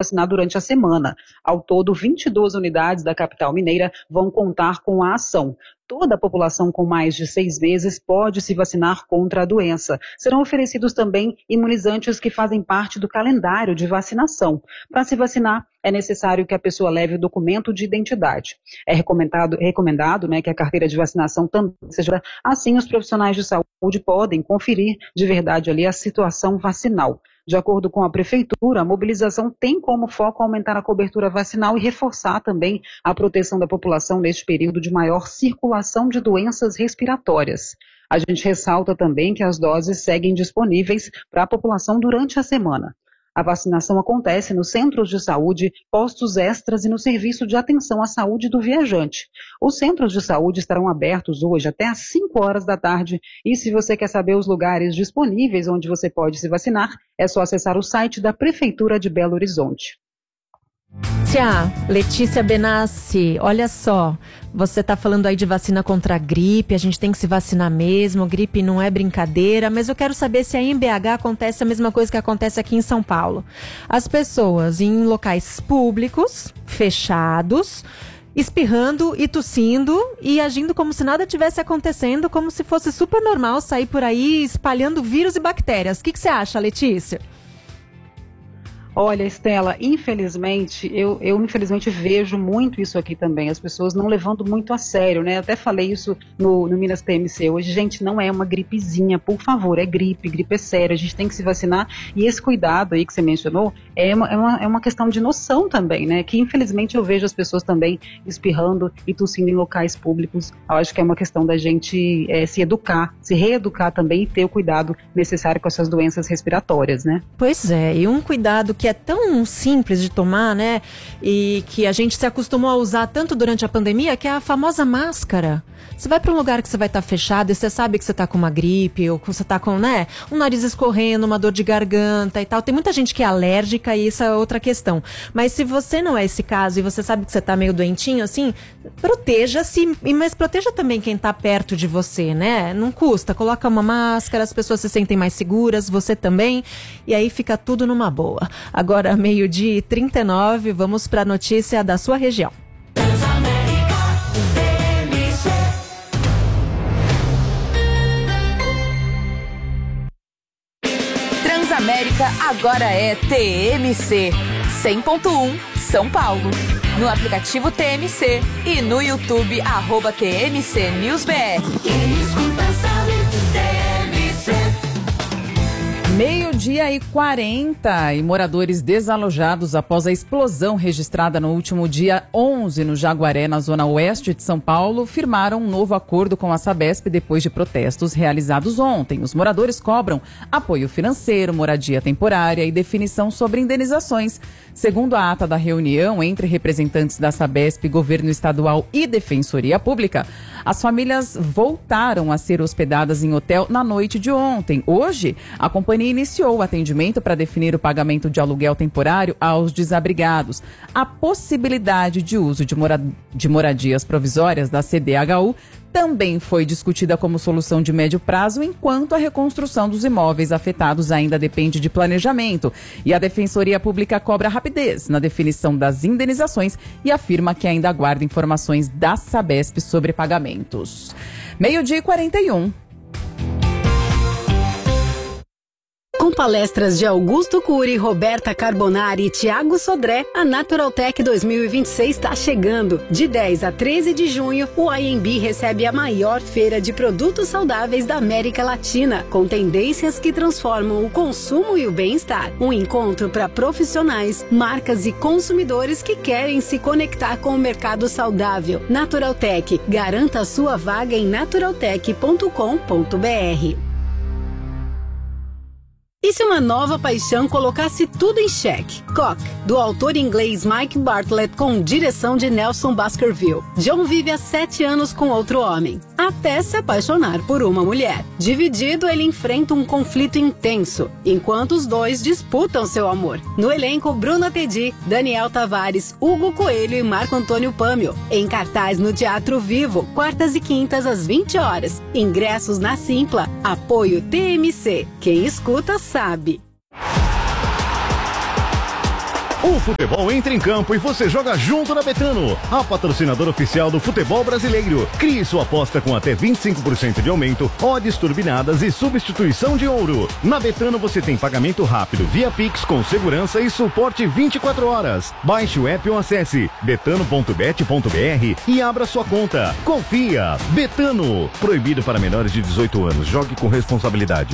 vacinar durante a semana. Ao todo, 22 unidades da capital mineira vão contar com a ação. Toda a população com mais de 6 meses pode se vacinar contra a doença. Serão oferecidos também imunizantes que fazem parte do calendário de vacinação. Para se vacinar, é necessário que a pessoa leve o documento de identidade. É recomendado, que a carteira de vacinação também seja. Assim, os profissionais de saúde podem conferir de verdade ali a situação vacinal. De acordo com a Prefeitura, a mobilização tem como foco aumentar a cobertura vacinal e reforçar também a proteção da população neste período de maior circulação de doenças respiratórias. A gente ressalta também que as doses seguem disponíveis para a população durante a semana. A vacinação acontece nos centros de saúde, postos extras e no serviço de atenção à saúde do viajante. Os centros de saúde estarão abertos hoje até às 5 horas da tarde e se você quer saber os lugares disponíveis onde você pode se vacinar, é só acessar o site da Prefeitura de Belo Horizonte. Tia, Letícia Benassi, olha só, você está falando aí de vacina contra a gripe, a gente tem que se vacinar mesmo, gripe não é brincadeira, mas eu quero saber se aí em BH acontece a mesma coisa que acontece aqui em São Paulo. As pessoas em locais públicos, fechados, espirrando e tossindo e agindo como se nada tivesse acontecendo, como se fosse super normal sair por aí espalhando vírus e bactérias. O que você acha, Letícia? Olha, Estela, infelizmente, eu infelizmente vejo muito isso aqui também, as pessoas não levando muito a sério, né? Até falei isso no Minas TMC hoje, gente, não é uma gripezinha, por favor, é gripe é sério, a gente tem que se vacinar e esse cuidado aí que você mencionou é uma questão de noção também, né? Que infelizmente eu vejo as pessoas também espirrando e tossindo em locais públicos, eu acho que é uma questão da gente se educar, se reeducar também e ter o cuidado necessário com essas doenças respiratórias, né? Pois é, e um cuidado que é tão simples de tomar, né? E que a gente se acostumou a usar tanto durante a pandemia, que é a famosa máscara. Você vai para um lugar que você vai estar fechado e você sabe que você está com uma gripe ou que você está com, um nariz escorrendo, uma dor de garganta e tal. Tem muita gente que é alérgica e isso é outra questão. Mas se você não é esse caso e você sabe que você está meio doentinho, assim, proteja-se, mas proteja também quem está perto de você, né? Não custa, coloca uma máscara, as pessoas se sentem mais seguras, você também, e aí fica tudo numa boa. Agora, 12h39, vamos para a notícia da sua região. Transamérica agora é TMC 100.1 São Paulo. No aplicativo TMC e no YouTube @TMC News BR. Quem escuta sabe TMC. 12h40 e moradores desalojados após a explosão registrada no último dia 11 no Jaguaré, na zona oeste de São Paulo, firmaram um novo acordo com a Sabesp depois de protestos realizados ontem. Os moradores cobram apoio financeiro, moradia temporária e definição sobre indenizações. Segundo a ata da reunião entre representantes da Sabesp, governo estadual e Defensoria Pública, as famílias voltaram a ser hospedadas em hotel na noite de ontem. Hoje, a companhia iniciou o atendimento para definir o pagamento de aluguel temporário aos desabrigados. A possibilidade de uso de moradias provisórias da CDHU também foi discutida como solução de médio prazo, enquanto a reconstrução dos imóveis afetados ainda depende de planejamento. E a Defensoria Pública cobra rapidez na definição das indenizações e afirma que ainda aguarda informações da Sabesp sobre pagamentos. 12h41. Com palestras de Augusto Cury, Roberta Carbonari e Thiago Sodré, a Naturaltech 2026 está chegando. De 10 a 13 de junho, o IMB recebe a maior feira de produtos saudáveis da América Latina, com tendências que transformam o consumo e o bem-estar. Um encontro para profissionais, marcas e consumidores que querem se conectar com o mercado saudável. Naturaltech, garanta a sua vaga em naturaltech.com.br. E se uma nova paixão colocasse tudo em xeque? Cock, do autor inglês Mike Bartlett, com direção de Nelson Baskerville. John vive há 7 anos com outro homem, até se apaixonar por uma mulher. Dividido, ele enfrenta um conflito intenso, enquanto os dois disputam seu amor. No elenco, Bruna Tedi, Daniel Tavares, Hugo Coelho e Marco Antônio Pâmio. Em cartaz no Teatro Vivo, quartas e quintas às 20 horas. Ingressos na Simpla. Apoio TMC. Quem escuta sabe. O futebol entra em campo e você joga junto na Betano, a patrocinadora oficial do futebol brasileiro. Crie sua aposta com até 25% de aumento, odds turbinadas e substituição de ouro. Na Betano você tem pagamento rápido via Pix com segurança e suporte 24 horas. Baixe o app ou acesse betano.bet.br e abra sua conta. Confia! Betano. Proibido para menores de 18 anos. Jogue com responsabilidade.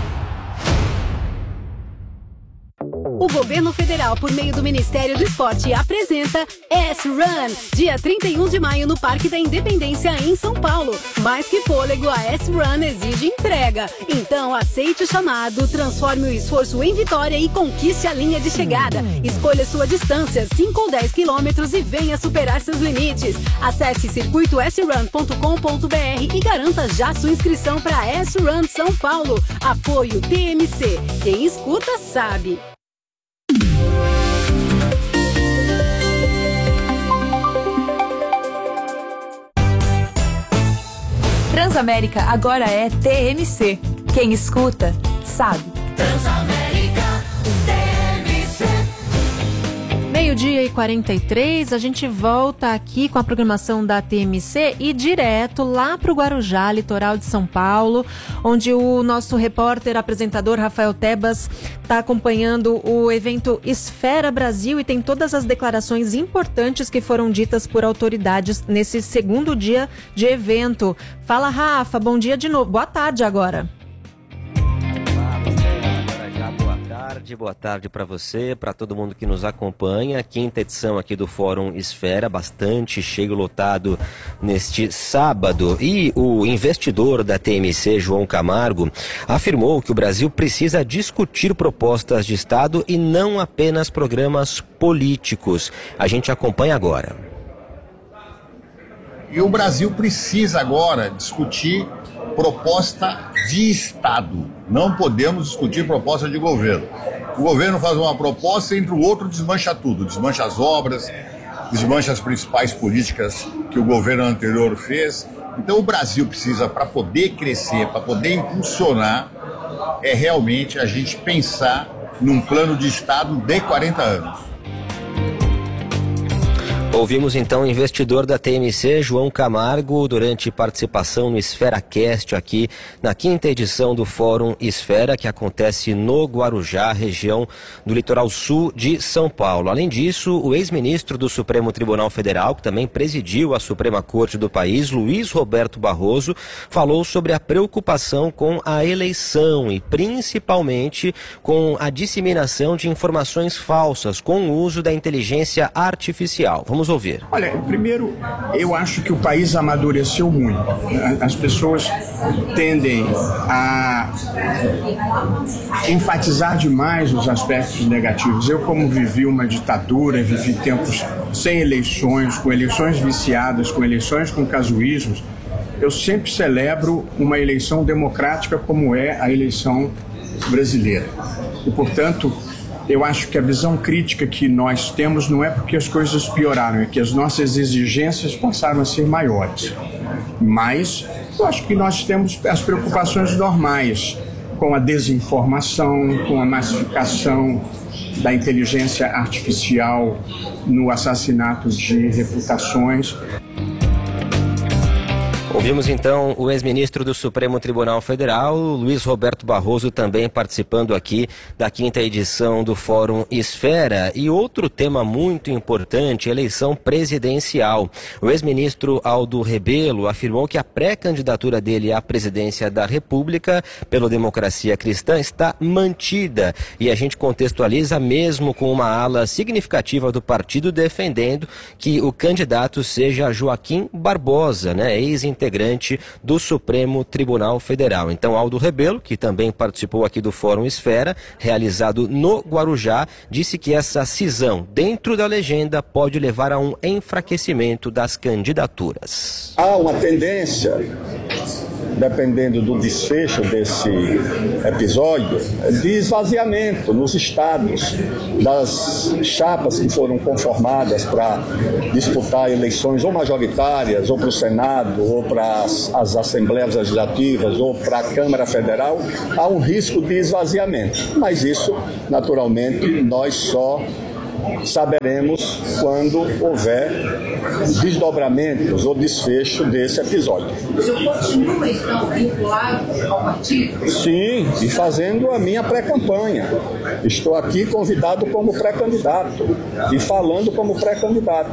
O governo federal, por meio do Ministério do Esporte, apresenta S-Run, dia 31 de maio no Parque da Independência, em São Paulo. Mais que fôlego, a S-Run exige entrega. Então, aceite o chamado, transforme o esforço em vitória e conquiste a linha de chegada. Escolha sua distância, 5 ou 10 quilômetros, e venha superar seus limites. Acesse circuitosrun.com.br e garanta já sua inscrição para S-Run São Paulo. Apoio TMC. Quem escuta sabe. Transamérica agora é TMC. Quem escuta, sabe. Transamérica TMC. 12:43, a gente volta aqui com a programação da TMC e direto lá para o Guarujá, litoral de São Paulo, onde o nosso repórter apresentador Rafael Tebas está acompanhando o evento Esfera Brasil e tem todas as declarações importantes que foram ditas por autoridades nesse segundo dia de evento. Fala, Rafa, bom dia de novo. Boa tarde agora. Boa tarde para você, para todo mundo que nos acompanha. Quinta edição aqui do Fórum Esfera, bastante cheio, lotado neste sábado. E o investidor da TMC, João Camargo, afirmou que o Brasil precisa discutir propostas de Estado e não apenas programas políticos. A gente acompanha agora. E o Brasil precisa agora discutir proposta de Estado. Não podemos discutir proposta de governo. O governo faz uma proposta e entre o outro desmancha tudo. Desmancha as obras, desmancha as principais políticas que o governo anterior fez. Então o Brasil precisa, para poder crescer, para poder impulsionar, é realmente a gente pensar num plano de Estado de 40 anos. Ouvimos então o investidor da TMC, João Camargo, durante participação no EsferaCast aqui na quinta edição do Fórum Esfera, que acontece no Guarujá, região do litoral sul de São Paulo. Além disso, o ex-ministro do Supremo Tribunal Federal, que também presidiu a Suprema Corte do país, Luiz Roberto Barroso, falou sobre a preocupação com a eleição e principalmente com a disseminação de informações falsas com o uso da inteligência artificial. Vamos ouvir. Olha, primeiro, eu acho que o país amadureceu muito. As pessoas tendem a enfatizar demais os aspectos negativos. Eu, como vivi uma ditadura, vivi tempos sem eleições, com eleições viciadas, com eleições com casuísmos, eu sempre celebro uma eleição democrática como é a eleição brasileira. E, portanto, eu acho que a visão crítica que nós temos não é porque as coisas pioraram, é que as nossas exigências passaram a ser maiores. Mas eu acho que nós temos as preocupações normais com a desinformação, com a massificação da inteligência artificial no assassinato de reputações. Ouvimos então o ex-ministro do Supremo Tribunal Federal, Luiz Roberto Barroso, também participando aqui da quinta edição do Fórum Esfera. E outro tema muito importante, eleição presidencial. O ex-ministro Aldo Rebelo afirmou que a pré-candidatura dele à presidência da República pelo Democracia Cristã está mantida. E a gente contextualiza mesmo com uma ala significativa do partido defendendo que o candidato seja Joaquim Barbosa, ex-integrante do Supremo Tribunal Federal. Então, Aldo Rebelo, que também participou aqui do Fórum Esfera, realizado no Guarujá, disse que essa cisão dentro da legenda pode levar a um enfraquecimento das candidaturas. Há uma tendência, dependendo do desfecho desse episódio, de esvaziamento nos estados das chapas que foram conformadas para disputar eleições ou majoritárias, ou para o Senado, ou para as Assembleias Legislativas, ou para a Câmara Federal. Há um risco de esvaziamento, mas isso, naturalmente, nós só saberemos quando houver desdobramentos ou desfecho desse episódio. O senhor continua, então, vinculado ao partido? Sim, e fazendo a minha pré-campanha. Estou aqui convidado como pré-candidato e falando como pré-candidato.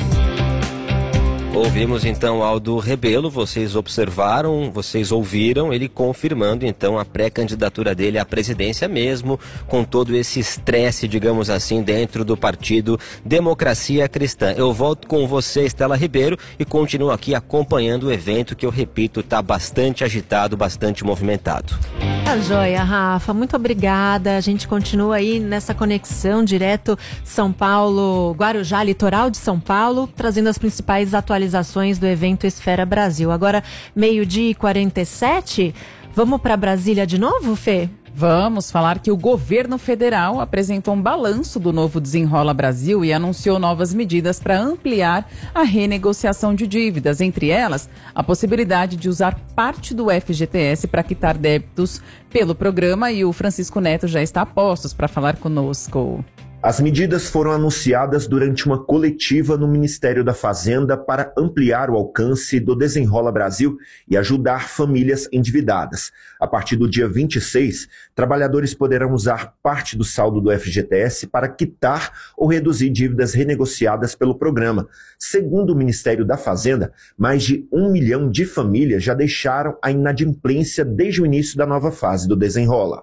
Ouvimos então Aldo Rebelo, vocês observaram, vocês ouviram, ele confirmando então a pré-candidatura dele à presidência mesmo, com todo esse estresse, digamos assim, dentro do partido Democracia Cristã. Eu volto com você, Estela Ribeiro, e continuo aqui acompanhando o evento que, eu repito, está bastante agitado, bastante movimentado. Tá joia, Rafa, muito obrigada. A gente continua aí nessa conexão direto São Paulo, Guarujá, litoral de São Paulo, trazendo as principais atualizações do evento Esfera Brasil. Agora, 12h47, vamos para Brasília de novo, Fê? Vamos falar que o governo federal apresentou um balanço do novo Desenrola Brasil e anunciou novas medidas para ampliar a renegociação de dívidas, entre elas a possibilidade de usar parte do FGTS para quitar débitos pelo programa, e o Francisco Neto já está a postos para falar conosco. As medidas foram anunciadas durante uma coletiva no Ministério da Fazenda para ampliar o alcance do Desenrola Brasil e ajudar famílias endividadas. A partir do dia 26, trabalhadores poderão usar parte do saldo do FGTS para quitar ou reduzir dívidas renegociadas pelo programa. Segundo o Ministério da Fazenda, mais de 1 milhão de famílias já deixaram a inadimplência desde o início da nova fase do Desenrola.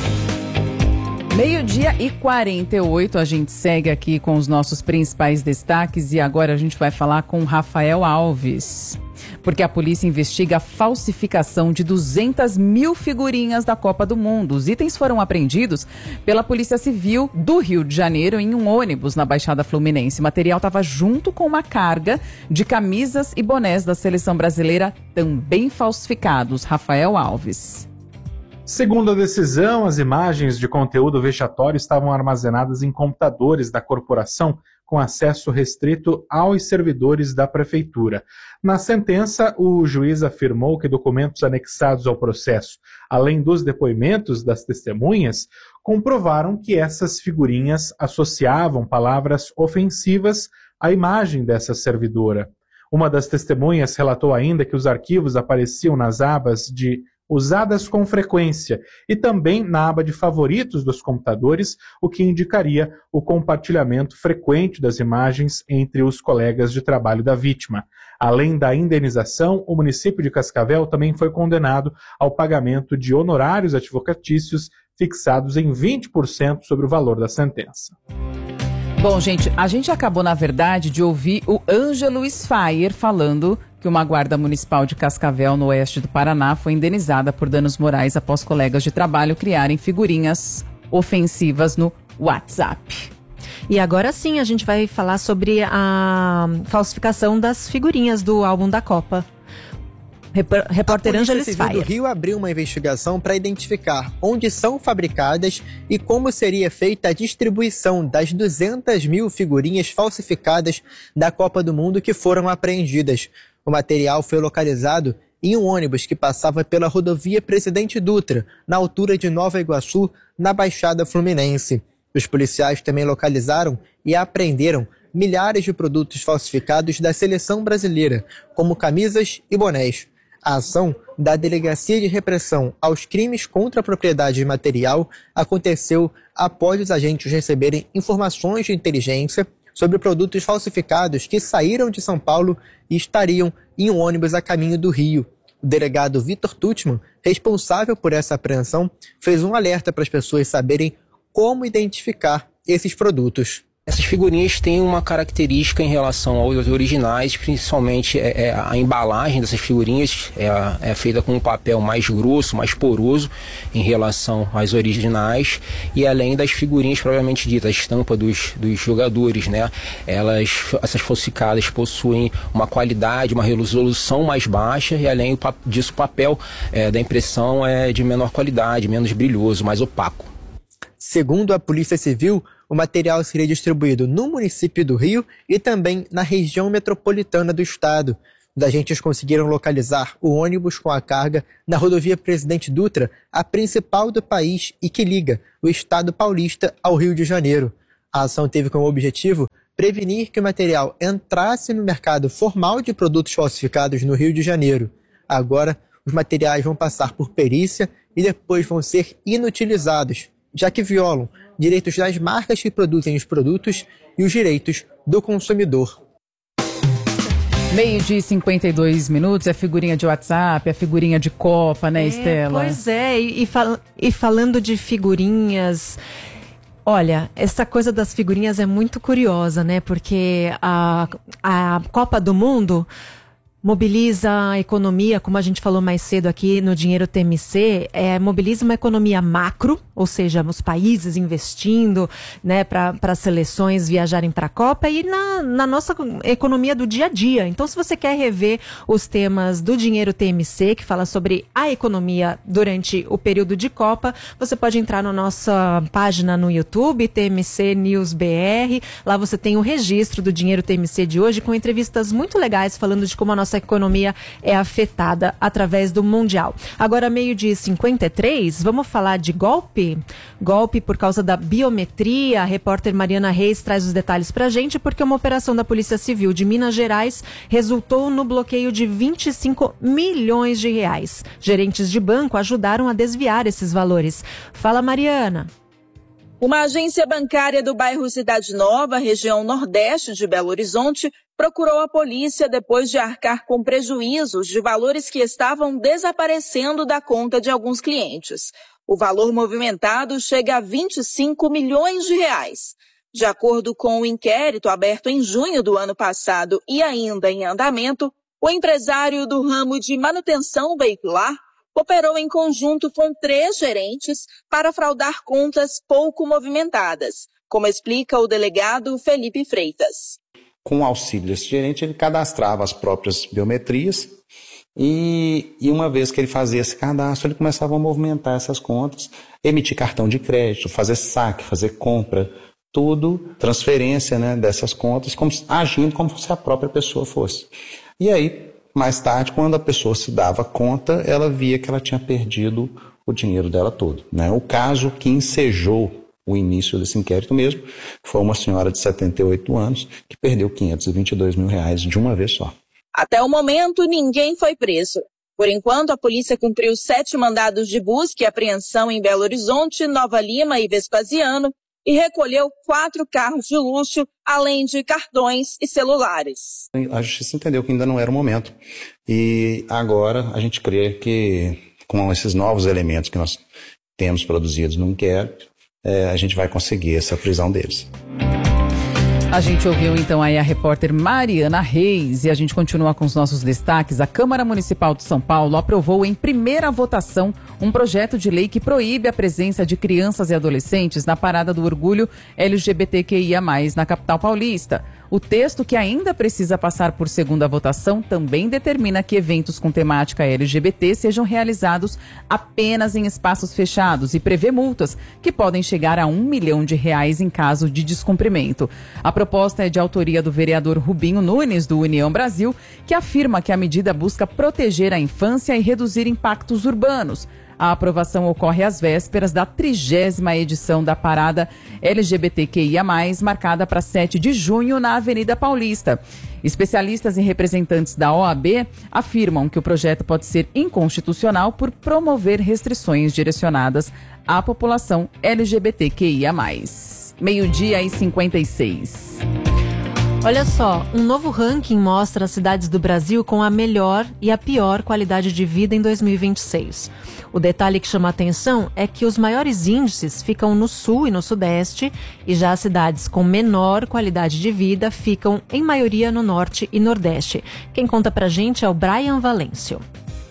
12h48, a gente segue aqui com os nossos principais destaques e agora a gente vai falar com Rafael Alves. Porque a polícia investiga a falsificação de 200 mil figurinhas da Copa do Mundo. Os itens foram apreendidos pela Polícia Civil do Rio de Janeiro em um ônibus na Baixada Fluminense. O material estava junto com uma carga de camisas e bonés da seleção brasileira, também falsificados. Rafael Alves. Segundo a decisão, as imagens de conteúdo vexatório estavam armazenadas em computadores da corporação com acesso restrito aos servidores da prefeitura. Na sentença, o juiz afirmou que documentos anexados ao processo, além dos depoimentos das testemunhas, comprovaram que essas figurinhas associavam palavras ofensivas à imagem dessa servidora. Uma das testemunhas relatou ainda que os arquivos apareciam nas abas de usadas com frequência e também na aba de favoritos dos computadores, o que indicaria o compartilhamento frequente das imagens entre os colegas de trabalho da vítima. Além da indenização, o município de Cascavel também foi condenado ao pagamento de honorários advocatícios fixados em 20% sobre o valor da sentença. Bom, gente, a gente acabou, na verdade, de ouvir o Ângelo Sfayer falando que uma guarda municipal de Cascavel, no oeste do Paraná, foi indenizada por danos morais após colegas de trabalho criarem figurinhas ofensivas no WhatsApp. E agora sim, a gente vai falar sobre a falsificação das figurinhas do álbum da Copa. Repórter Ângelo Sfayer. A Polícia Civil do Rio abriu uma investigação para identificar onde são fabricadas e como seria feita a distribuição das 200 mil figurinhas falsificadas da Copa do Mundo que foram apreendidas. O material foi localizado em um ônibus que passava pela rodovia Presidente Dutra, na altura de Nova Iguaçu, na Baixada Fluminense. Os policiais também localizaram e apreenderam milhares de produtos falsificados da seleção brasileira, como camisas e bonés. A ação da Delegacia de Repressão aos Crimes contra a Propriedade Material aconteceu após os agentes receberem informações de inteligência sobre produtos falsificados que saíram de São Paulo e estariam em um ônibus a caminho do Rio. O delegado Vitor Tuchman, responsável por essa apreensão, fez um alerta para as pessoas saberem como identificar esses produtos. Essas figurinhas têm uma característica em relação aos originais, principalmente a embalagem dessas figurinhas é feita com um papel mais grosso, mais poroso em relação às originais, e além das figurinhas propriamente ditas, a estampa dos jogadores, né? Essas falsificadas possuem uma qualidade, uma resolução mais baixa, e além disso o papel da impressão é de menor qualidade, menos brilhoso, mais opaco. Segundo a Polícia Civil, o material seria distribuído no município do Rio e também na região metropolitana do estado. Os agentes conseguiram localizar o ônibus com a carga na rodovia Presidente Dutra, a principal do país e que liga o estado paulista ao Rio de Janeiro. A ação teve como objetivo prevenir que o material entrasse no mercado formal de produtos falsificados no Rio de Janeiro. Agora, os materiais vão passar por perícia e depois vão ser inutilizados, já que violam direitos das marcas que produzem os produtos e os direitos do consumidor. 12:52, é figurinha de WhatsApp, é figurinha de Copa, né, Estela? Pois é, e falando de figurinhas, olha, essa coisa das figurinhas é muito curiosa, né? Porque a Copa do Mundo mobiliza a economia, como a gente falou mais cedo aqui no Dinheiro TMC, mobiliza uma economia macro, ou seja, os países investindo, né, para as seleções viajarem para a Copa, e na nossa economia do dia a dia. Então, se você quer rever os temas do Dinheiro TMC, que fala sobre a economia durante o período de Copa, você pode entrar na nossa página no YouTube, TMC News BR. Lá você tem o registro do Dinheiro TMC de hoje, com entrevistas muito legais falando de como a nossa economia é afetada através do Mundial. Agora, 12:53, vamos falar de golpe? Golpe por causa da biometria. A repórter Mariana Reis traz os detalhes pra gente, porque uma operação da Polícia Civil de Minas Gerais resultou no bloqueio de 25 milhões de reais. Gerentes de banco ajudaram a desviar esses valores. Fala, Mariana. Uma agência bancária do bairro Cidade Nova, região nordeste de Belo Horizonte, procurou a polícia depois de arcar com prejuízos de valores que estavam desaparecendo da conta de alguns clientes. O valor movimentado chega a 25 milhões de reais. De acordo com o inquérito aberto em junho do ano passado e ainda em andamento, o empresário do ramo de manutenção veicular operou em conjunto com 3 gerentes para fraudar contas pouco movimentadas, como explica o delegado Felipe Freitas. Com o auxílio desse gerente, ele cadastrava as próprias biometrias e uma vez que ele fazia esse cadastro, ele começava a movimentar essas contas, emitir cartão de crédito, fazer saque, fazer compra, tudo, transferência, né, dessas contas, agindo como se a própria pessoa fosse. E aí, mais tarde, quando a pessoa se dava conta, ela via que ela tinha perdido o dinheiro dela todo, né? O caso que ensejou o início desse inquérito mesmo foi uma senhora de 78 anos que perdeu 522 mil reais de uma vez só. Até o momento, ninguém foi preso. Por enquanto, a polícia cumpriu 7 mandados de busca e apreensão em Belo Horizonte, Nova Lima e Vespasiano e recolheu 4 carros de luxo, além de cartões e celulares. A justiça entendeu que ainda não era o momento e agora a gente crê que com esses novos elementos que nós temos produzidos no inquérito, a gente vai conseguir essa prisão deles. A gente ouviu então aí a repórter Mariana Reis e a gente continua com os nossos destaques. A Câmara Municipal de São Paulo aprovou em primeira votação um projeto de lei que proíbe a presença de crianças e adolescentes na Parada do Orgulho LGBTQIA+, na capital paulista. O texto, que ainda precisa passar por segunda votação, também determina que eventos com temática LGBT sejam realizados apenas em espaços fechados e prevê multas que podem chegar a R$1 milhão em caso de descumprimento. A proposta é de autoria do vereador Rubinho Nunes, do União Brasil, que afirma que a medida busca proteger a infância e reduzir impactos urbanos. A aprovação ocorre às vésperas da 30ª edição da Parada LGBTQIA+, marcada para 7 de junho na Avenida Paulista. Especialistas e representantes da OAB afirmam que o projeto pode ser inconstitucional por promover restrições direcionadas à população LGBTQIA+. 12:56. Olha só, um novo ranking mostra as cidades do Brasil com a melhor e a pior qualidade de vida em 2026. O detalhe que chama a atenção é que os maiores índices ficam no sul e no sudeste, e já as cidades com menor qualidade de vida ficam, em maioria, no norte e nordeste. Quem conta pra gente é o Brian Valêncio.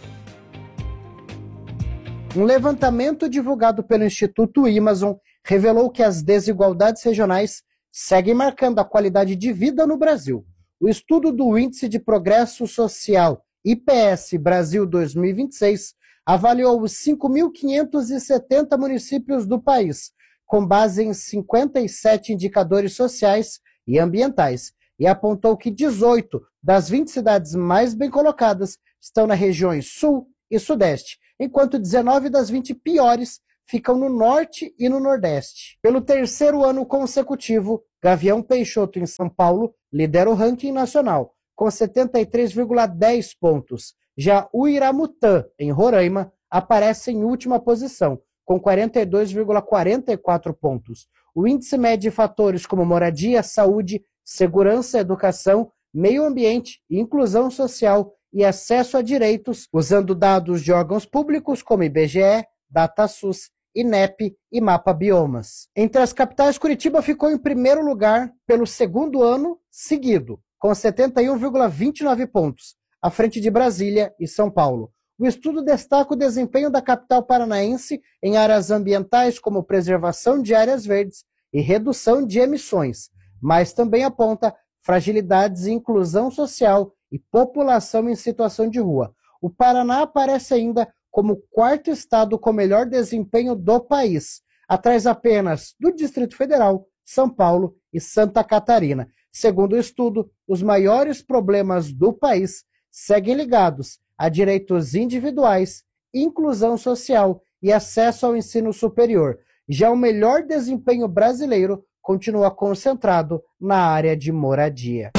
Um levantamento divulgado pelo Instituto Amazon revelou que as desigualdades regionais seguem marcando a qualidade de vida no Brasil. O estudo do Índice de Progresso Social, IPS Brasil 2026, avaliou os 5.570 municípios do país, com base em 57 indicadores sociais e ambientais, e apontou que 18 das 20 cidades mais bem colocadas estão nas regiões Sul e Sudeste, enquanto 19 das 20 piores ficam no norte e no nordeste. Pelo terceiro ano consecutivo, Gavião Peixoto, em São Paulo, lidera o ranking nacional, com 73,10 pontos. Já o Iramutã, em Roraima, aparece em última posição, com 42,44 pontos. O índice mede fatores como moradia, saúde, segurança, educação, meio ambiente, inclusão social e acesso a direitos, usando dados de órgãos públicos como IBGE, DataSUS, INEP e Mapa Biomas. Entre as capitais, Curitiba ficou em primeiro lugar pelo segundo ano seguido, com 71,29 pontos, à frente de Brasília e São Paulo. O estudo destaca o desempenho da capital paranaense em áreas ambientais como preservação de áreas verdes e redução de emissões, mas também aponta fragilidades em inclusão social e população em situação de rua. O Paraná aparece ainda como o quarto estado com melhor desempenho do país, atrás apenas do Distrito Federal, São Paulo e Santa Catarina. Segundo o estudo, os maiores problemas do país seguem ligados a direitos individuais, inclusão social e acesso ao ensino superior. Já o melhor desempenho brasileiro continua concentrado na área de moradia.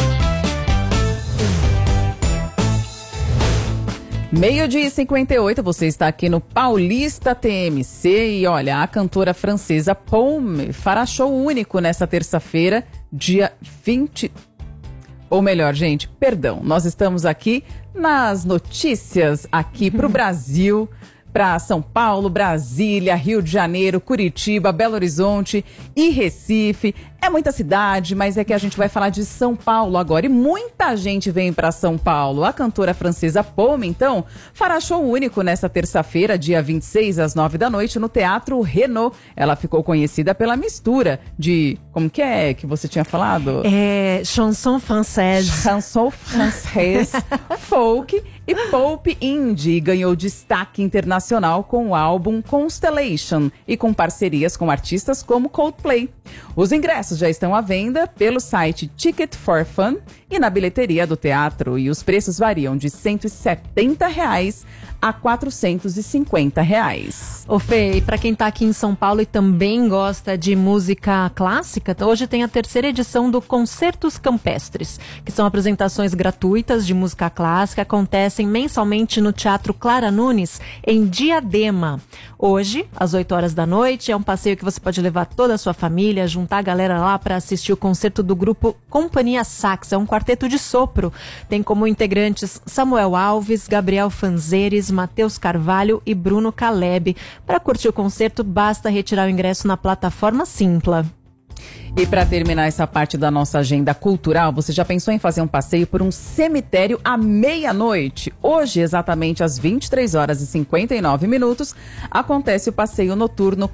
12h58, você está aqui no Paulista TMC e olha, a cantora francesa Paume fará show único nesta terça-feira, dia 20... Ou melhor, gente, perdão, nós estamos aqui nas notícias aqui para o Brasil, para São Paulo, Brasília, Rio de Janeiro, Curitiba, Belo Horizonte e Recife. É muita cidade, mas é que a gente vai falar de São Paulo agora. E muita gente vem para São Paulo. A cantora francesa Paume, então, fará show único nesta terça-feira, dia 26, às 9 da noite, no Teatro Renault. Ela ficou conhecida pela mistura de... Como que é que você tinha falado? Chanson française. Chanson française, folk e pop indie. Ganhou destaque internacional com o álbum Constellation e com parcerias com artistas como Coldplay. Os ingressos já estão à venda pelo site Ticket for Fun e na bilheteria do teatro. E os preços variam de R$ 170 a R$ 450. Ô Fê, e para quem tá aqui em São Paulo e também gosta de música clássica, hoje tem a terceira edição do Concertos Campestres, que são apresentações gratuitas de música clássica, acontecem mensalmente no Teatro Clara Nunes, em Diadema. Hoje, às 8 horas da noite, é um passeio que você pode levar toda a sua família, juntar a galera lá para assistir o concerto do grupo Companhia Sax, é um quarteto de sopro. Tem como integrantes Samuel Alves, Gabriel Fanzeres, Matheus Carvalho e Bruno Caleb. Para curtir o concerto, basta retirar o ingresso na plataforma Simpla. E para terminar essa parte da nossa agenda cultural, você já pensou em fazer um passeio por um cemitério à meia-noite? Hoje, exatamente às 23 horas e 59 minutos, acontece o passeio noturno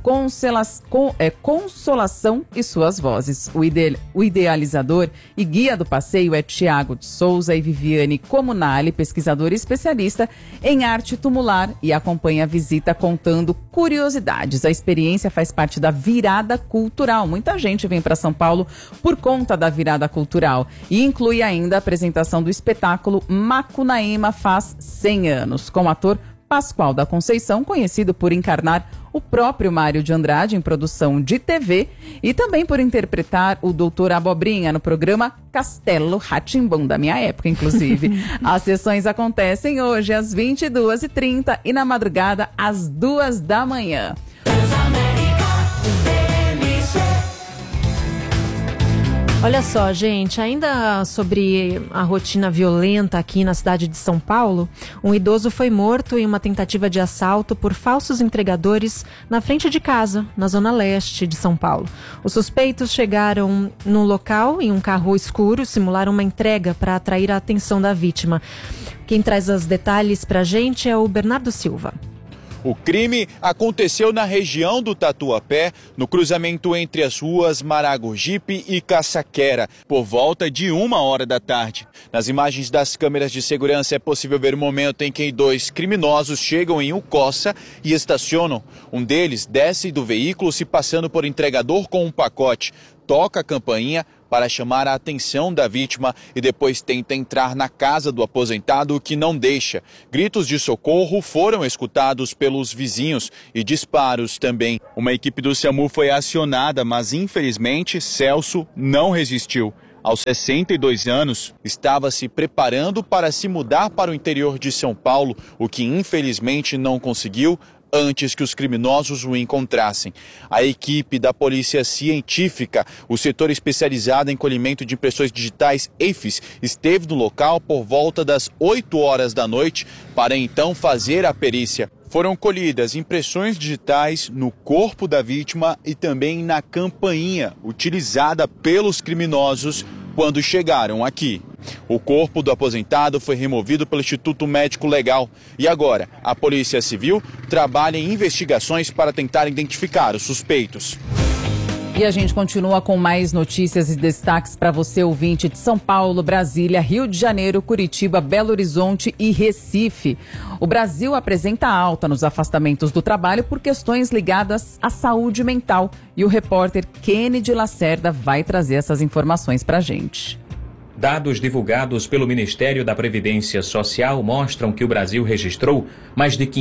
Consolação e Suas Vozes. O idealizador e guia do passeio é Tiago de Souza e Viviane Comunali, pesquisador e especialista em arte tumular, e acompanha a visita contando curiosidades. A experiência faz parte da virada cultural. Muita gente vem para São Paulo por conta da virada cultural e inclui ainda a apresentação do espetáculo Macunaíma faz 100 anos, com o ator Pascoal da Conceição, conhecido por encarnar o próprio Mário de Andrade em produção de TV e também por interpretar o Doutor Abobrinha no programa Castelo Rá-Tim-Bum, da minha época, inclusive. As sessões acontecem hoje às 22h30 e na madrugada às 2 da manhã. Olha só, gente, ainda sobre a rotina violenta aqui na cidade de São Paulo, um idoso foi morto em uma tentativa de assalto por falsos entregadores na frente de casa, na zona leste de São Paulo. Os suspeitos chegaram no local em um carro escuro, simularam uma entrega para atrair a atenção da vítima. Quem traz os detalhes para a gente é o Bernardo Silva. O crime aconteceu na região do Tatuapé, no cruzamento entre as ruas Maragogipe e Caçaquera, por volta de 1h da tarde. Nas imagens das câmeras de segurança é possível ver o momento em que 2 criminosos chegam em Ucossa e estacionam. Um deles desce do veículo se passando por entregador com um pacote, toca a campainha, para chamar a atenção da vítima e depois tenta entrar na casa do aposentado, que não deixa. Gritos de socorro foram escutados pelos vizinhos e disparos também. Uma equipe do SAMU foi acionada, mas infelizmente Celso não resistiu. Aos 62 anos, estava se preparando para se mudar para o interior de São Paulo, o que infelizmente não conseguiu antes que os criminosos o encontrassem. A equipe da Polícia Científica, o setor especializado em colhimento de impressões digitais EIFES, esteve no local por volta das 8 horas da noite para então fazer a perícia. Foram colhidas impressões digitais no corpo da vítima e também na campainha utilizada pelos criminosos quando chegaram aqui. O corpo do aposentado foi removido pelo Instituto Médico Legal e agora a Polícia Civil trabalha em investigações para tentar identificar os suspeitos. E a gente continua com mais notícias e destaques para você, ouvinte de São Paulo, Brasília, Rio de Janeiro, Curitiba, Belo Horizonte e Recife. O Brasil apresenta alta nos afastamentos do trabalho por questões ligadas à saúde mental. E o repórter Kennedy Lacerda vai trazer essas informações para a gente. Dados divulgados pelo Ministério da Previdência Social mostram que o Brasil registrou mais de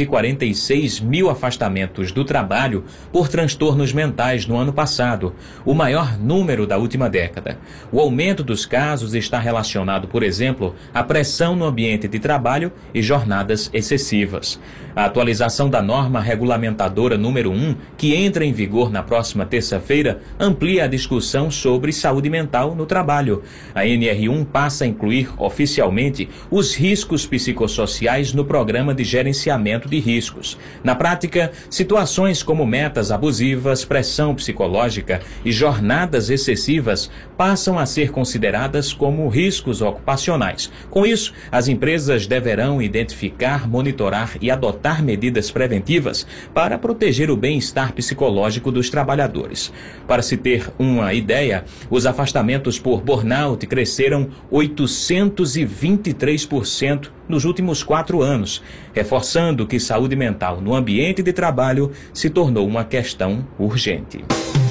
546 mil afastamentos do trabalho por transtornos mentais no ano passado, o maior número da última década. O aumento dos casos está relacionado, por exemplo, à pressão no ambiente de trabalho e jornadas excessivas. A atualização da norma regulamentadora número 1, que entra em vigor na próxima terça-feira, amplia a discussão sobre saúde mental no trabalho. A NR1 passa a incluir oficialmente os riscos psicossociais no programa de gerenciamento de riscos. Na prática, situações como metas abusivas, pressão psicológica e jornadas excessivas passam a ser consideradas como riscos ocupacionais. Com isso, as empresas deverão identificar, monitorar e adotar medidas preventivas para proteger o bem-estar psicológico dos trabalhadores. Para se ter uma ideia, os afastamentos por burnout cresceram 823% nos últimos 4 anos, reforçando que saúde mental no ambiente de trabalho se tornou uma questão urgente.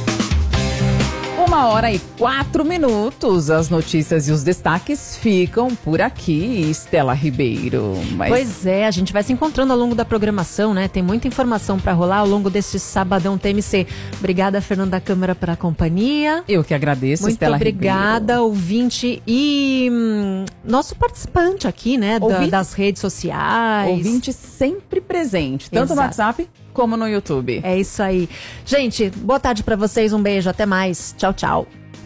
1h04. As notícias e os destaques ficam por aqui, Estela Ribeiro. Pois é, a gente vai se encontrando ao longo da programação, né? Tem muita informação para rolar ao longo deste sabadão TMC. Obrigada, Fernanda Câmara, pela companhia. Eu que agradeço, muito Estela obrigada, Ribeiro. Ouvinte e nosso participante aqui, né? Das redes sociais. Ouvinte sempre presente, tanto no WhatsApp como no YouTube. É isso aí. Gente, boa tarde pra vocês, um beijo, até mais. Tchau, tchau.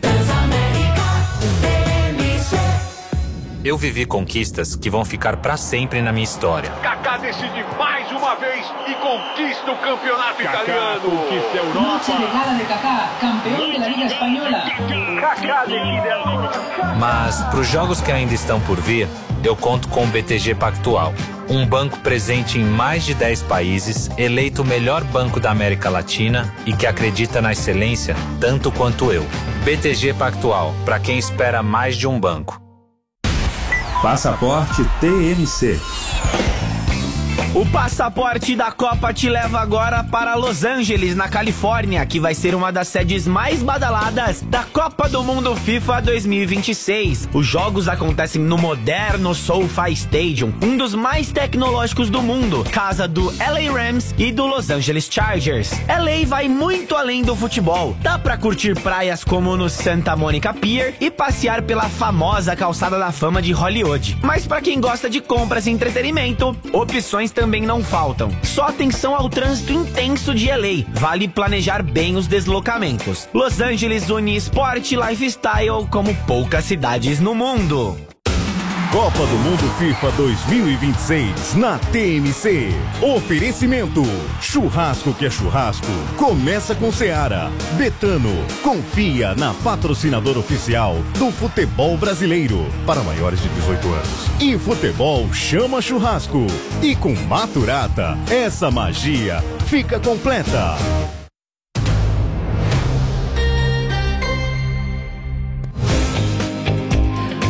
Eu vivi conquistas que vão ficar pra sempre na minha história. Kaká decide mais uma vez e conquista o campeonato italiano. Conquista a Europa. Noche de gala de Kaká, campeão da Liga Espanhola. Kaká decide a Liga. Mas pros jogos que ainda estão por vir, eu conto com o BTG Pactual. Um banco presente em mais de 10 países, eleito o melhor banco da América Latina e que acredita na excelência tanto quanto eu. BTG Pactual, para quem espera mais de um banco. Passaporte TMC. O passaporte da Copa te leva agora para Los Angeles, na Califórnia, que vai ser uma das sedes mais badaladas da Copa do Mundo FIFA 2026. Os jogos acontecem no moderno SoFi Stadium, um dos mais tecnológicos do mundo, casa do LA Rams e do Los Angeles Chargers. LA vai muito além do futebol. Dá pra curtir praias como no Santa Monica Pier e passear pela famosa calçada da fama de Hollywood. Mas pra quem gosta de compras e entretenimento, opções também não faltam. Só atenção ao trânsito intenso de LA. Vale planejar bem os deslocamentos. Los Angeles une esporte e lifestyle como poucas cidades no mundo. Copa do Mundo FIFA 2026 na TMC. Oferecimento: churrasco que é churrasco. Começa com Seara. Betano. Confia na patrocinadora oficial do futebol brasileiro para maiores de 18 anos. E futebol chama churrasco. E com Maturata, essa magia fica completa.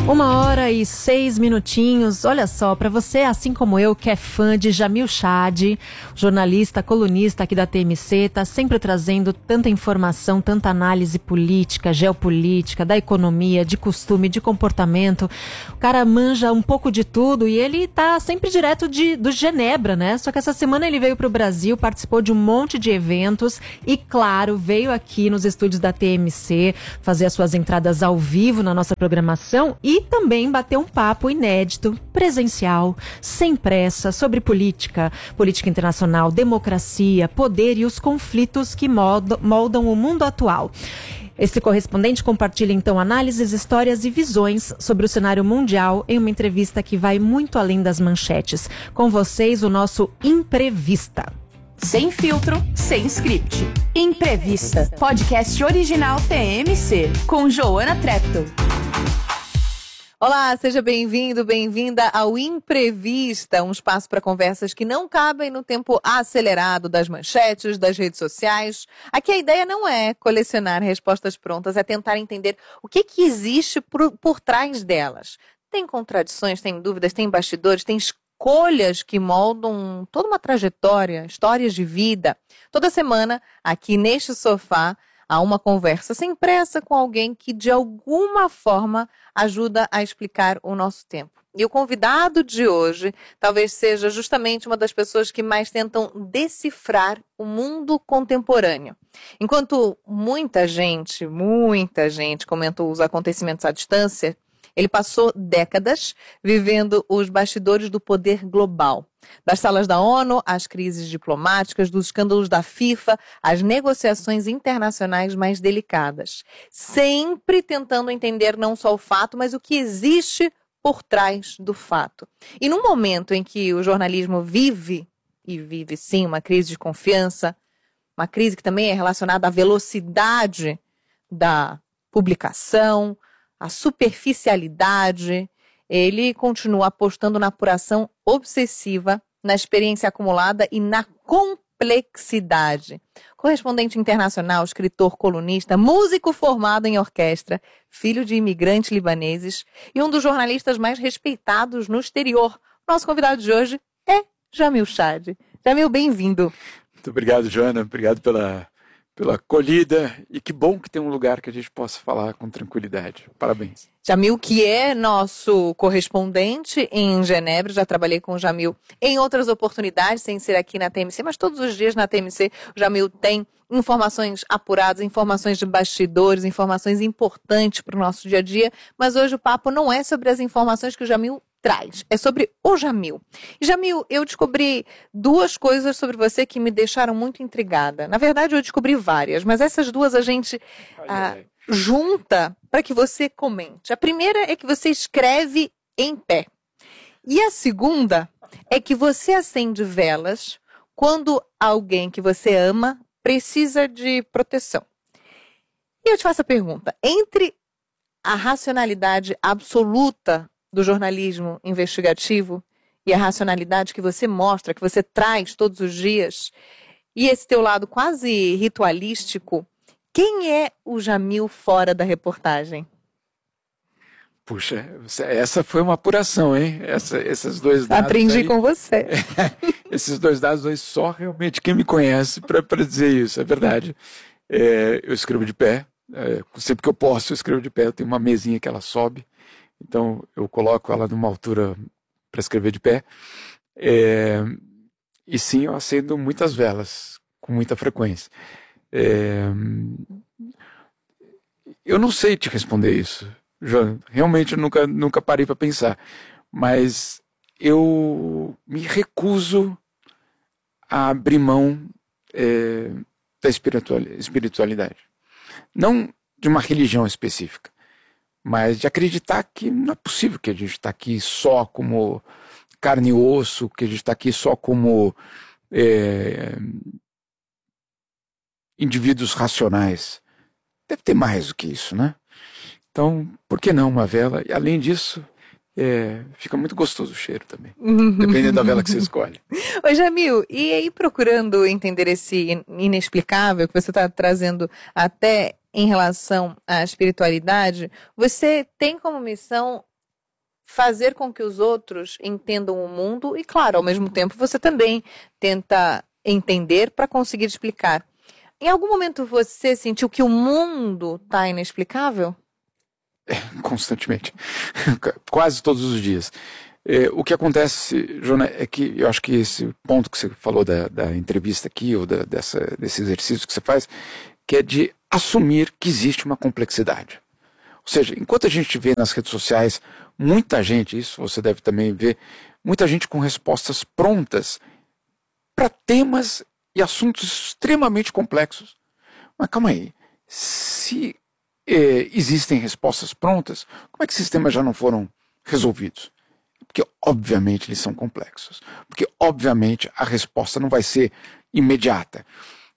1h06. Olha só, para você, assim como eu, que é fã de Jamil Chad, jornalista, colunista aqui da TMC, tá sempre trazendo tanta informação, tanta análise política, geopolítica, da economia, de costume, de comportamento. O cara manja um pouco de tudo e ele tá sempre direto do Genebra, né? Só que essa semana ele veio pro Brasil, participou de um monte de eventos e, claro, veio aqui nos estúdios da TMC fazer as suas entradas ao vivo na nossa programação e também bater um papo inédito, presencial, sem pressa, sobre política internacional, democracia, poder e os conflitos que moldam o mundo atual. Esse correspondente compartilha então análises, histórias e visões sobre o cenário mundial em uma entrevista que vai muito além das manchetes. Com vocês, o nosso Imprevista. Sem filtro, sem script. Imprevista, podcast original TMC, com Joana Treptow. Olá, seja bem-vindo, bem-vinda ao Imprevista, um espaço para conversas que não cabem no tempo acelerado das manchetes, das redes sociais. Aqui a ideia não é colecionar respostas prontas, é tentar entender o que existe por trás delas. Tem contradições, tem dúvidas, tem bastidores, tem escolhas que moldam toda uma trajetória, histórias de vida. Toda semana, aqui neste sofá, há uma conversa sem pressa com alguém que, de alguma forma, ajuda a explicar o nosso tempo. E o convidado de hoje talvez seja justamente uma das pessoas que mais tentam decifrar o mundo contemporâneo. Enquanto muita gente comentou os acontecimentos à distância, ele passou décadas vivendo os bastidores do poder global. Das salas da ONU, às crises diplomáticas, dos escândalos da FIFA, às negociações internacionais mais delicadas. Sempre tentando entender não só o fato, mas o que existe por trás do fato. E num momento em que o jornalismo vive sim, uma crise de confiança, uma crise que também é relacionada à velocidade da publicação, a superficialidade, ele continua apostando na apuração obsessiva, na experiência acumulada e na complexidade. Correspondente internacional, escritor, colunista, músico formado em orquestra, filho de imigrantes libaneses e um dos jornalistas mais respeitados no exterior. Nosso convidado de hoje é Jamil Chad. Jamil, bem-vindo. Muito obrigado, Joana. Obrigado pela acolhida, e que bom que tem um lugar que a gente possa falar com tranquilidade. Parabéns. Jamil, que é nosso correspondente em Genebra, já trabalhei com o Jamil em outras oportunidades, sem ser aqui na TMC, mas todos os dias na TMC o Jamil tem informações apuradas, informações de bastidores, informações importantes para o nosso dia a dia, mas hoje o papo não é sobre as informações que o Jamil traz, é sobre o Jamil. E Jamil, eu descobri duas coisas sobre você que me deixaram muito intrigada. Na verdade, eu descobri várias, mas essas duas a gente junta para que você comente. A primeira é que você escreve em pé. E a segunda é que você acende velas quando alguém que você ama precisa de proteção. E eu te faço a pergunta, entre a racionalidade absoluta do jornalismo investigativo e a racionalidade que você mostra, que você traz todos os dias, e esse teu lado quase ritualístico, quem é o Jamil fora da reportagem? Puxa, essa foi uma apuração, hein? Esses dois dados. Aprendi aí, com você. Esses dois dados aí, só realmente quem me conhece para dizer isso, é verdade. Eu escrevo de pé, sempre que eu posso eu escrevo de pé, eu tenho uma mesinha que ela sobe. Então, eu coloco ela numa altura para escrever de pé. E sim, eu acendo muitas velas, com muita frequência. Eu não sei te responder isso, João. Realmente eu nunca parei para pensar. Mas eu me recuso a abrir mão da espiritualidade. Não de uma religião específica, mas de acreditar que não é possível que a gente está aqui só como carne e osso, que a gente está aqui só como indivíduos racionais. Deve ter mais do que isso, né? Então, por que não uma vela? E além disso, fica muito gostoso o cheiro também, dependendo da vela que você escolhe. Ô Jamil, e aí procurando entender esse inexplicável que você está trazendo até em relação à espiritualidade, você tem como missão fazer com que os outros entendam o mundo e, claro, ao mesmo tempo você também tenta entender para conseguir explicar. Em algum momento você sentiu que o mundo está inexplicável? Constantemente. Quase todos os dias. O que acontece, Jona, é que eu acho que esse ponto que você falou da entrevista aqui, ou desse exercício que você faz, que é de assumir que existe uma complexidade. Ou seja, enquanto a gente vê nas redes sociais muita gente, isso você deve também ver, muita gente com respostas prontas para temas e assuntos extremamente complexos. Mas calma aí, se existem respostas prontas, como é que esses temas já não foram resolvidos? Porque obviamente eles são complexos, porque obviamente a resposta não vai ser imediata.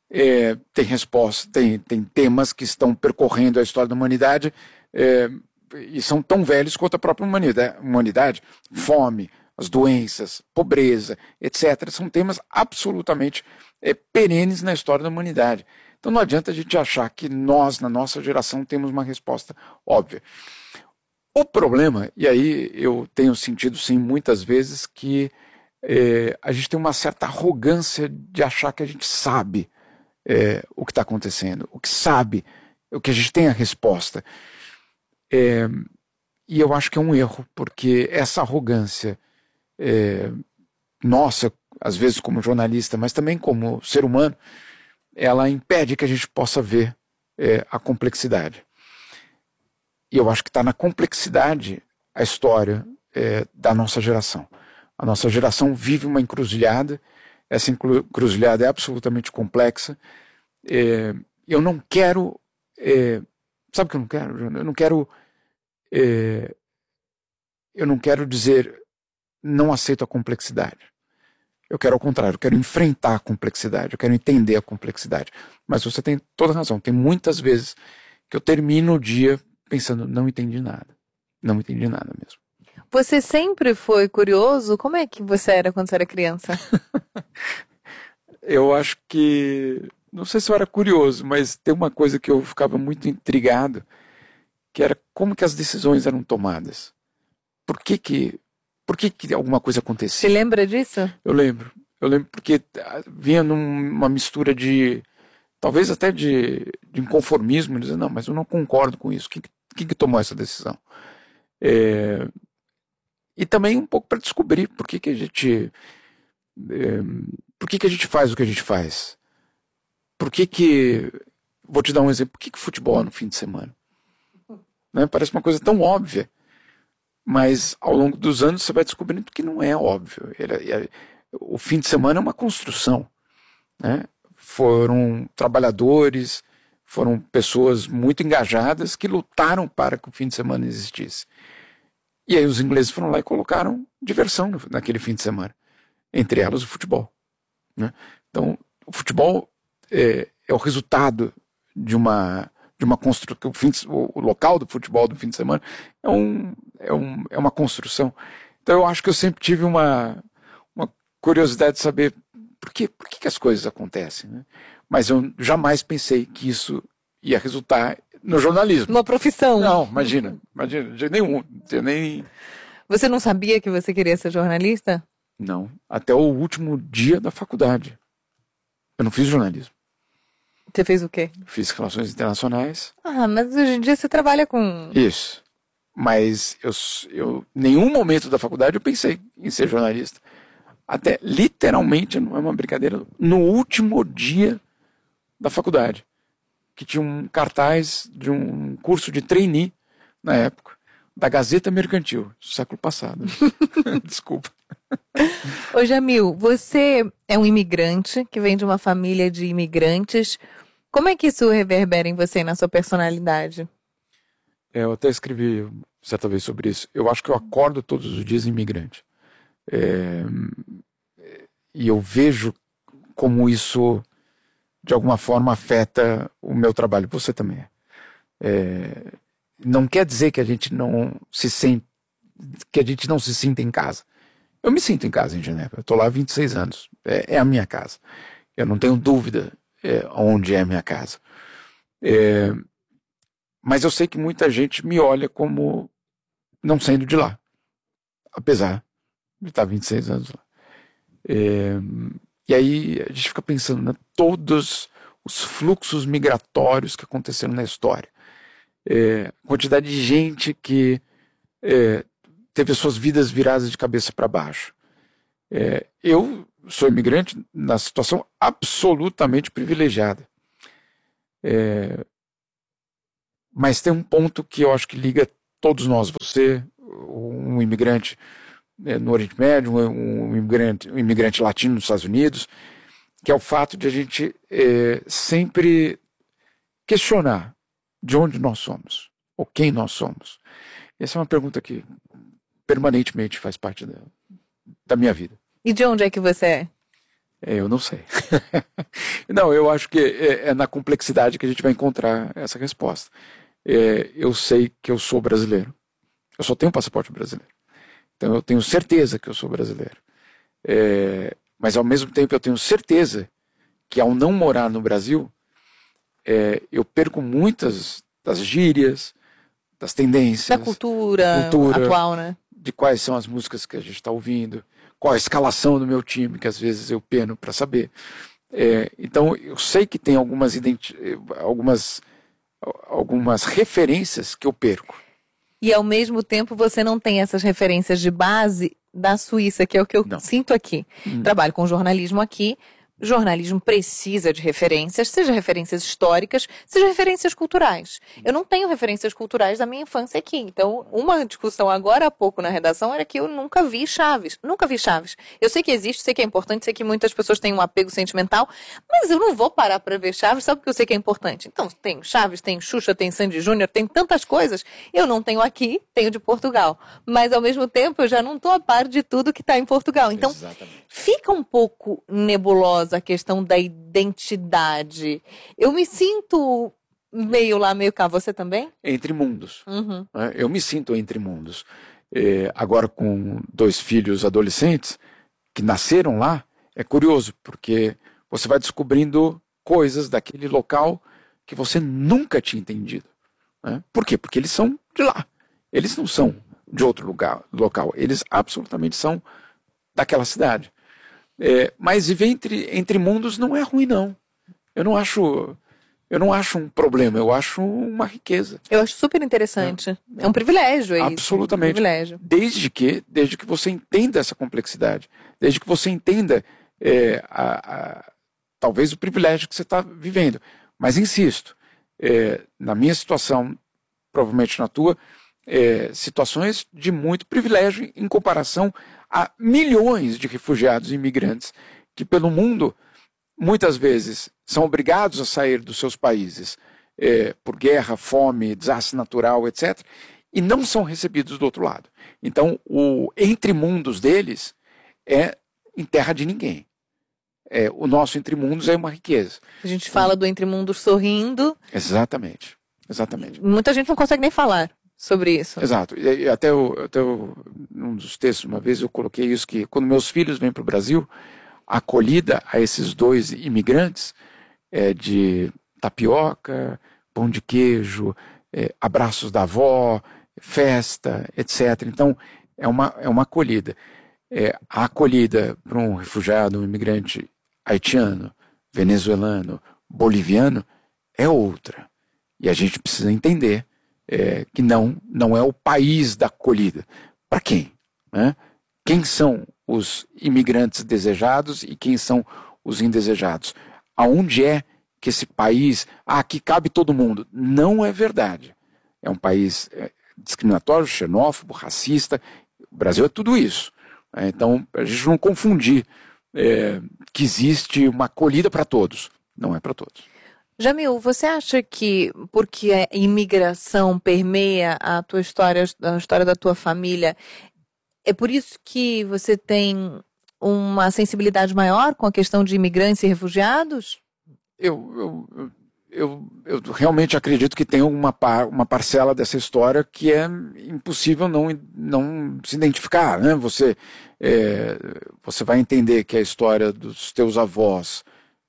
Tem temas que estão percorrendo a história da humanidade e são tão velhos quanto a própria humanidade. Fome, as doenças, pobreza, etc. São temas absolutamente perenes na história da humanidade. Então não adianta a gente achar que nós, na nossa geração, temos uma resposta óbvia. O problema, e aí eu tenho sentido sim muitas vezes que a gente tem uma certa arrogância de achar que a gente sabe o que está acontecendo, o que a gente tem a resposta. E eu acho que é um erro, porque essa arrogância nossa, às vezes como jornalista, mas também como ser humano, ela impede que a gente possa ver a complexidade. E eu acho que está na complexidade a história da nossa geração. A nossa geração vive uma encruzilhada, essa encruzilhada é absolutamente complexa. Eu não quero... sabe o que eu não quero? Eu não quero dizer não aceito a complexidade. Eu quero ao contrário, eu quero enfrentar a complexidade, eu quero entender a complexidade. Mas você tem toda razão, tem muitas vezes que eu termino o dia pensando, não entendi nada mesmo. Você sempre foi curioso? Como é que você era quando você era criança? Eu acho que, não sei se eu era curioso, mas tem uma coisa que eu ficava muito intrigado, que era como que as decisões eram tomadas. Por que alguma coisa acontecia? Você lembra disso? Eu lembro porque vinha numa mistura de, talvez até de inconformismo, dizer, não, mas eu não concordo com isso, quem tomou essa decisão? E também um pouco para descobrir por que a gente faz o que a gente faz. Vou te dar um exemplo, por que futebol no fim de semana? Né? Parece uma coisa tão óbvia, mas ao longo dos anos você vai descobrindo que não é óbvio. O fim de semana é uma construção, né? Foram trabalhadores, foram pessoas muito engajadas que lutaram para que o fim de semana existisse. E aí os ingleses foram lá e colocaram diversão naquele fim de semana, entre elas o futebol, né? Então o futebol é o resultado de uma construção. O local do futebol do fim de semana é uma construção. Então eu acho que eu sempre tive uma curiosidade de saber por que as coisas acontecem, né? Mas eu jamais pensei que isso ia resultar no jornalismo. Uma profissão. Não, imagina, de nenhum. Você não sabia que você queria ser jornalista? Não, até o último dia da faculdade. Eu não fiz jornalismo. Você fez o quê? Fiz relações internacionais. Ah, mas hoje em dia você trabalha com... Isso. Mas eu nenhum momento da faculdade eu pensei em ser jornalista. Até, literalmente, não é uma brincadeira, no último dia da faculdade, que tinha um cartaz de um curso de trainee, na época, da Gazeta Mercantil, do século passado. Desculpa. Ô Jamil, você é um imigrante que vem de uma família de imigrantes. Como é que isso reverbera em você e na sua personalidade? Eu até escrevi certa vez sobre isso. Eu acho que eu acordo todos os dias imigrante. E eu vejo como isso, de alguma forma, afeta o meu trabalho. Você também é. Não quer dizer que a gente não se sinta em casa. Eu me sinto em casa em Genebra. Eu estou lá há 26 anos. É a minha casa. Eu não tenho dúvida onde é a minha casa. Mas eu sei que muita gente me olha como não sendo de lá. apesar de estar 26 anos lá. E aí a gente fica pensando, né, todos os fluxos migratórios que aconteceram na história. Quantidade de gente que teve as suas vidas viradas de cabeça para baixo. Eu sou imigrante na situação absolutamente privilegiada. Mas tem um ponto que eu acho que liga todos nós, você, um imigrante no Oriente Médio, um imigrante latino nos Estados Unidos, que é o fato de a gente sempre questionar de onde nós somos, ou quem nós somos. Essa é uma pergunta que permanentemente faz parte da minha vida. E de onde é que você é? Eu não sei. Não, eu acho que é na complexidade que a gente vai encontrar essa resposta. Eu sei que eu sou brasileiro. Eu só tenho um passaporte brasileiro. Então eu tenho certeza que eu sou brasileiro. Mas ao mesmo tempo eu tenho certeza que ao não morar no Brasil, eu perco muitas das gírias, das tendências. Da cultura atual, né? De quais são as músicas que a gente está ouvindo, qual a escalação do meu time, que às vezes eu peno para saber. Então eu sei que tem algumas referências que eu perco. E ao mesmo tempo você não tem essas referências de base da Suíça, que é o que eu sinto aqui. Trabalho com jornalismo aqui. Jornalismo precisa de referências, seja referências históricas, seja referências culturais. Eu não tenho referências culturais da minha infância aqui. Então, uma discussão agora há pouco na redação era que eu nunca vi Chaves. Nunca vi Chaves. Eu sei que existe, sei que é importante, sei que muitas pessoas têm um apego sentimental, mas eu não vou parar para ver Chaves só porque eu sei que é importante. Então, tem Chaves, tem Xuxa, tem Sandy Júnior, tem tantas coisas. Eu não tenho aqui, tenho de Portugal. Mas, ao mesmo tempo, eu já não estou a par de tudo que está em Portugal. Então, fica um pouco nebulosa a questão da identidade. Eu me sinto meio lá, meio cá. Você também? Entre mundos. Uhum. Eu me sinto entre mundos. Agora com 2 filhos adolescentes que nasceram lá, é curioso, porque você vai descobrindo coisas daquele local que você nunca tinha entendido. Por quê? Porque eles são de lá. Eles não são de outro local. Eles absolutamente são daquela cidade. Mas viver entre mundos não é ruim, não. Eu não acho um problema, eu acho uma riqueza. Eu acho super interessante. É um privilégio, é absolutamente. Isso. Um privilégio. Desde que você entenda essa complexidade, desde que você entenda talvez o privilégio que você está vivendo. Mas insisto, na minha situação, provavelmente na tua, situações de muito privilégio em comparação a milhões de refugiados e imigrantes que pelo mundo muitas vezes são obrigados a sair dos seus países por guerra, fome, desastre natural, etc. e não são recebidos do outro lado. Então o entre mundos deles é em terra de ninguém. O nosso entre mundos é uma riqueza. A gente fala do entre mundos sorrindo. Exatamente. Muita gente não consegue nem falar sobre isso. Exato. E até num dos textos, uma vez eu coloquei isso, que quando meus filhos vêm para o Brasil, a acolhida a esses 2 imigrantes é de tapioca, pão de queijo, abraços da avó, festa, etc. Então, é uma acolhida. A acolhida para um refugiado, um imigrante haitiano, venezuelano, boliviano, é outra. E a gente precisa entender que não é o país da acolhida. Para quem? Quem são os imigrantes desejados e quem são os indesejados? Aonde é que esse país... aqui cabe todo mundo. Não é verdade. É um país discriminatório, xenófobo, racista. O Brasil é tudo isso. Então, a gente não confundir que existe uma acolhida para todos. Não é para todos. Jamil, você acha que porque a imigração permeia a tua história, a história da tua família, é por isso que você tem uma sensibilidade maior com a questão de imigrantes e refugiados? Eu realmente acredito que tem uma parcela dessa história que é impossível não se identificar, né? Você vai entender que a história dos teus avós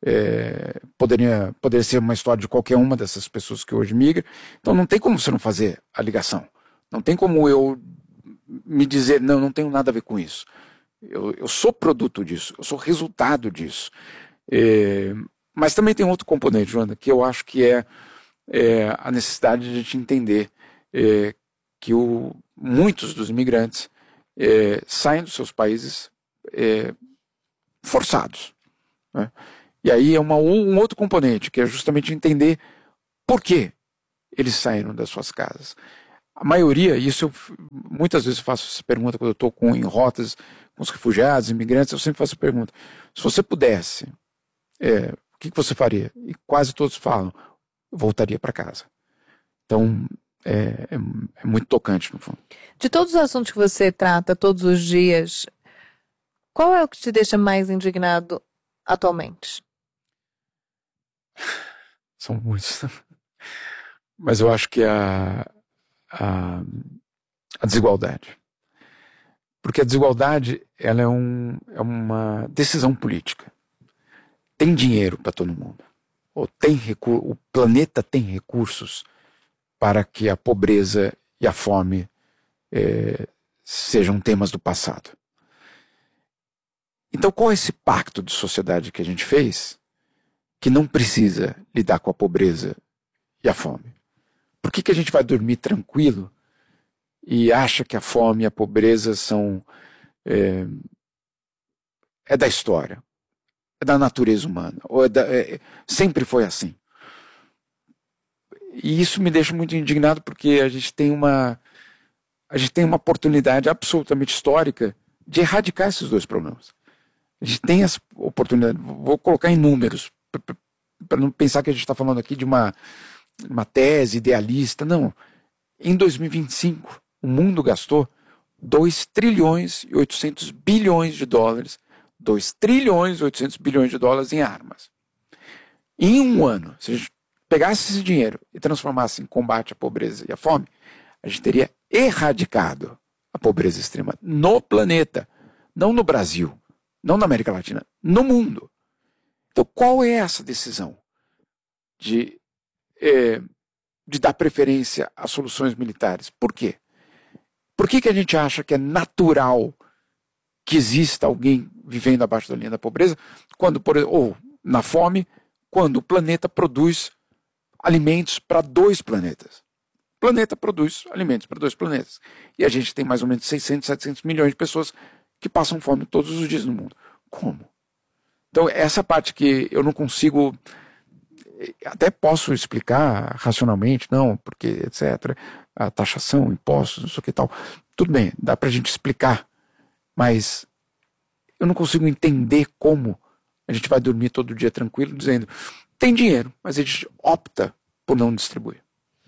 poderia ser uma história de qualquer uma dessas pessoas que hoje migram. Então não tem como você não fazer a ligação. Não tem como eu me dizer, não tenho nada a ver com isso. Eu sou produto disso, eu sou resultado disso. Mas também tem outro componente, Joana, que eu acho que é a necessidade de a gente entender que muitos dos imigrantes saem dos seus países forçados, né? E aí é um outro componente, que é justamente entender por que eles saíram das suas casas. A maioria, muitas vezes faço essa pergunta quando eu estou em rotas com os refugiados, imigrantes, eu sempre faço a pergunta, se você pudesse, o que você faria? E quase todos falam, eu voltaria para casa. Então, é muito tocante, no fundo. De todos os assuntos que você trata todos os dias, qual é o que te deixa mais indignado atualmente? São muitos. Mas eu acho que a desigualdade. Porque a desigualdade ela é uma decisão política. Tem dinheiro para todo mundo. O planeta tem recursos para que a pobreza e a fome sejam temas do passado. Então, qual é esse pacto de sociedade que a gente fez que não precisa lidar com a pobreza e a fome? Por que a gente vai dormir tranquilo e acha que a fome e a pobreza são da história, é da natureza humana, ou sempre foi assim? E isso me deixa muito indignado porque a gente tem uma oportunidade absolutamente histórica de erradicar esses dois problemas. A gente tem essa oportunidade, vou colocar em números, para não pensar que a gente está falando aqui de uma tese idealista, não. Em 2025, o mundo gastou 2 trilhões e 800 bilhões de dólares, 2 trilhões e 800 bilhões de dólares em armas. Em um ano, se a gente pegasse esse dinheiro e transformasse em combate à pobreza e à fome, a gente teria erradicado a pobreza extrema no planeta, não no Brasil, não na América Latina, no mundo. Então, qual é essa decisão de dar preferência a soluções militares? Por quê? Por que a gente acha que é natural que exista alguém vivendo abaixo da linha da pobreza, ou na fome, quando o planeta produz alimentos para 2 planetas? O planeta produz alimentos para 2 planetas. E a gente tem mais ou menos 600, 700 milhões de pessoas que passam fome todos os dias no mundo. Como? Então, essa parte que eu não consigo, até posso explicar racionalmente, não, porque, etc., a taxação, impostos, não sei o que tal, tudo bem, dá pra gente explicar, mas eu não consigo entender como a gente vai dormir todo dia tranquilo, dizendo, tem dinheiro, mas a gente opta por não distribuir.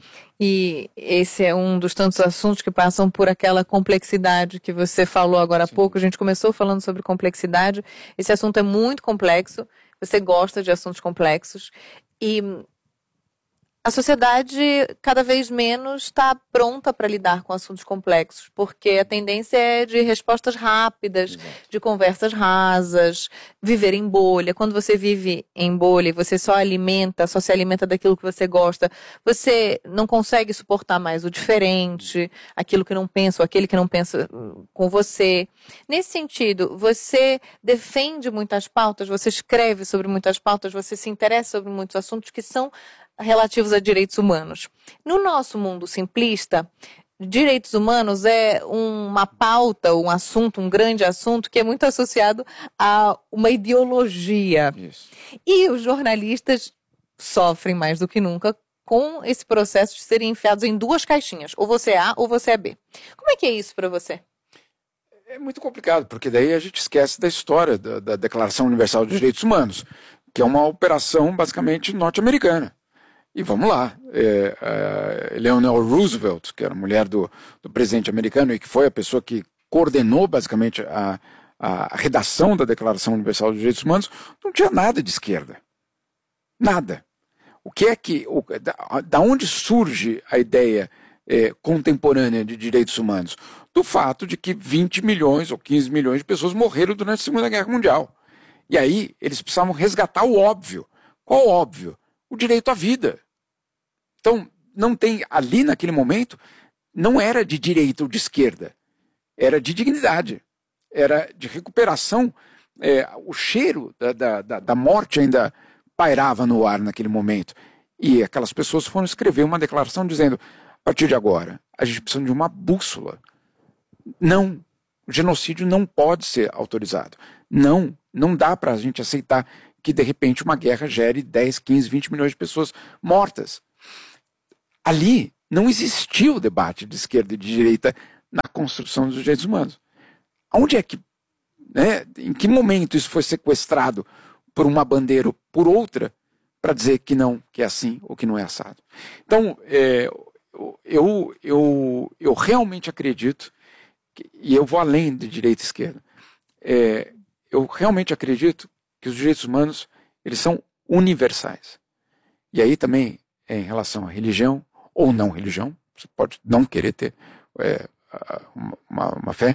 E esse é um dos tantos assuntos que passam por aquela complexidade que você falou agora há pouco. A gente começou falando sobre complexidade. Esse assunto é muito complexo. Você gosta de assuntos complexos. E a sociedade cada vez menos está pronta para lidar com assuntos complexos, porque a tendência é de respostas rápidas, de conversas rasas, viver em bolha. Quando você vive em bolha e você só se alimenta daquilo que você gosta, você não consegue suportar mais o diferente, aquilo que não pensa, ou aquele que não pensa com você. Nesse sentido, você defende muitas pautas, você escreve sobre muitas pautas, você se interessa sobre muitos assuntos que são relativos a direitos humanos. No nosso mundo simplista, direitos humanos é uma pauta, um assunto, um grande assunto que é muito associado a uma ideologia. Isso. E os jornalistas sofrem mais do que nunca com esse processo de serem enfiados em 2 caixinhas, ou você é A ou você é B. Como é que é isso para você? É muito complicado, porque daí a gente esquece da história da Declaração Universal dos Direitos Humanos, que é uma operação basicamente norte-americana. E vamos lá, Eleanor Roosevelt, que era mulher do presidente americano e que foi a pessoa que coordenou basicamente a redação da Declaração Universal dos Direitos Humanos, não tinha nada de esquerda. Nada. O que é que, da onde surge a ideia contemporânea de direitos humanos? Do fato de que 20 milhões ou 15 milhões de pessoas morreram durante a Segunda Guerra Mundial. E aí eles precisavam resgatar o óbvio. Qual o óbvio? O direito à vida. Então, não tem, ali naquele momento, não era de direita ou de esquerda. era de dignidade, era de recuperação. O cheiro da morte ainda pairava no ar naquele momento. E aquelas pessoas foram escrever uma declaração dizendo: a partir de agora, a gente precisa de uma bússola. Não, o genocídio não pode ser autorizado. Não dá para a gente aceitar que, de repente, uma guerra gere 10, 15, 20 milhões de pessoas mortas. Ali não existiu o debate de esquerda e de direita na construção dos direitos humanos. Onde é que, em que momento isso foi sequestrado por uma bandeira ou por outra para dizer que não, que é assim ou que não é assado? Então, eu realmente acredito, e eu vou além de direita e esquerda, eu realmente acredito que os direitos humanos, eles são universais. E aí também, em relação à religião ou não religião, você pode não querer ter uma fé,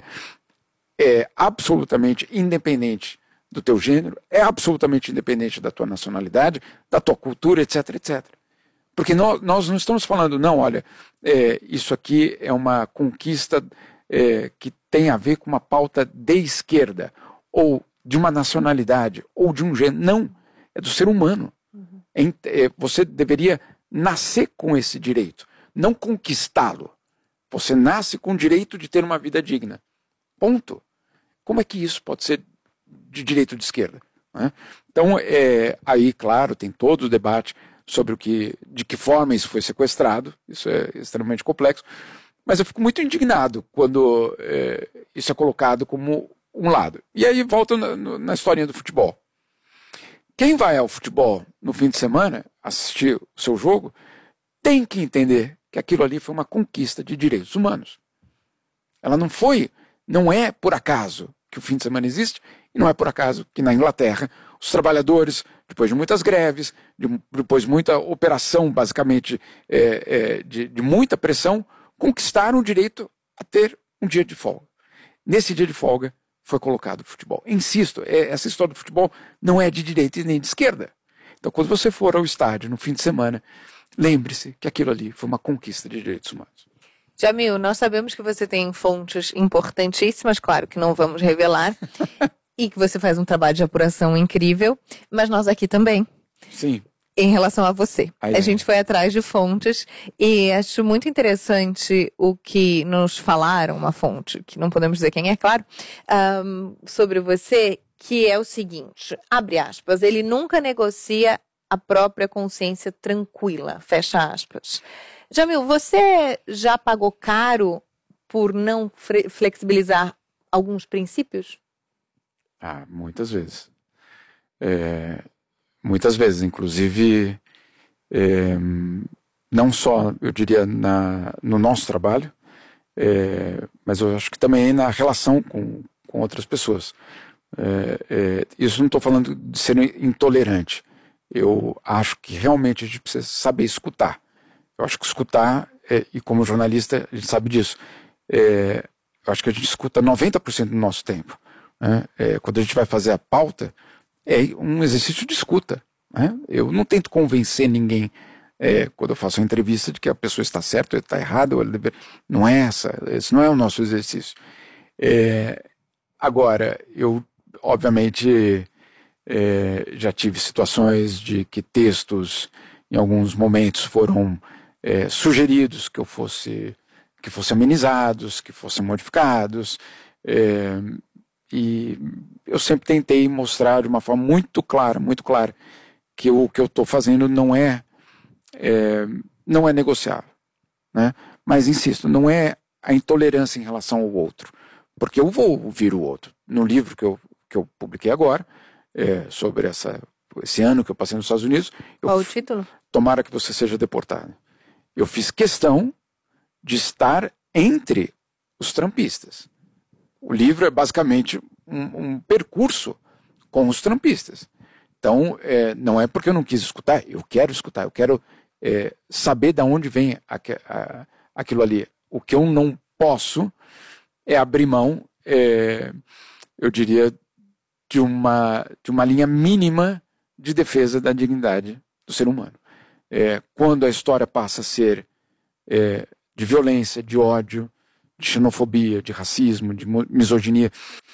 é absolutamente independente do teu gênero, é absolutamente independente da tua nacionalidade, da tua cultura, etc, etc. Porque nós não estamos falando, não, olha, isso aqui é uma conquista que tem a ver com uma pauta de esquerda, ou de uma nacionalidade, ou de um gênero. Não, é do ser humano. Você deveria nascer com esse direito, não conquistá-lo. Você nasce com o direito de ter uma vida digna. Ponto. Como é que isso pode ser de direito de esquerda? Né? Então, aí, claro, tem todo o debate sobre de que forma isso foi sequestrado. Isso é extremamente complexo. Mas eu fico muito indignado quando isso é colocado como um lado. E aí volta na historinha do futebol. Quem vai ao futebol no fim de semana assistir o seu jogo tem que entender que aquilo ali foi uma conquista de direitos humanos. Ela não é por acaso que o fim de semana existe, e não é por acaso que na Inglaterra os trabalhadores, depois de muitas greves, depois de muita operação, basicamente de muita pressão, conquistaram o direito a ter um dia de folga. Nesse dia de folga foi colocado o futebol. Insisto, essa história do futebol não é de direita e nem de esquerda. Então, quando você for ao estádio no fim de semana, lembre-se que aquilo ali foi uma conquista de direitos humanos. Jamil, nós sabemos que você tem fontes importantíssimas, claro que não vamos revelar, e que você faz um trabalho de apuração incrível, mas nós aqui também. Sim. Em relação a você. A gente foi atrás de fontes e acho muito interessante o que nos falaram, uma fonte, que não podemos dizer quem é, claro, sobre você, que é o seguinte, abre aspas, ele nunca negocia a própria consciência tranquila, fecha aspas. Jamil, você já pagou caro por não flexibilizar alguns princípios? Muitas vezes. Muitas vezes, inclusive, não só, eu diria, no nosso trabalho, mas eu acho que também na relação com outras pessoas. Isso não estou falando de ser intolerante. Eu acho que realmente a gente precisa saber escutar. Eu acho que escutar, e como jornalista a gente sabe disso, eu acho que a gente escuta 90% do nosso tempo. Né? Quando a gente vai fazer a pauta, é um exercício de escuta. Né? Eu não tento convencer ninguém quando eu faço uma entrevista de que a pessoa está certa ou está errada. Não é esse não é o nosso exercício. Agora, eu obviamente já tive situações de que textos em alguns momentos foram sugeridos que fossem amenizados, que fossem modificados, e eu sempre tentei mostrar de uma forma muito clara, que o que eu estou fazendo não é negociável, né? Mas insisto, não é a intolerância em relação ao outro, porque eu vou ouvir o outro. No livro que eu publiquei agora, sobre esse ano que eu passei nos Estados Unidos, qual o título? Tomara que você seja deportado. Eu fiz questão de estar entre os trumpistas. O livro é basicamente um percurso com os trumpistas. Então, não é porque eu não quis escutar, eu quero escutar, eu quero saber de onde vem aquilo ali. O que eu não posso é abrir mão, eu diria, de uma linha mínima de defesa da dignidade do ser humano. Quando a história passa a ser de violência, de ódio, xenofobia, de racismo, de misoginia,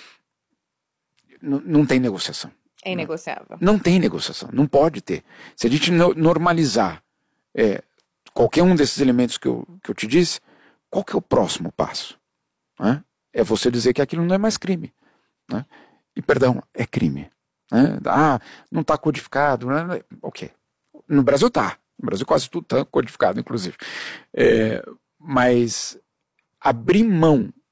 não tem negociação. É inegociável. Não tem negociação, não pode ter. Se a gente normalizar qualquer um desses elementos que eu te disse, qual que é o próximo passo? Né? É você dizer que aquilo não é mais crime. Né? E, perdão, é crime. Né? Não está codificado. Né? Ok. No Brasil está. No Brasil quase tudo está codificado, inclusive. Mas abrir mão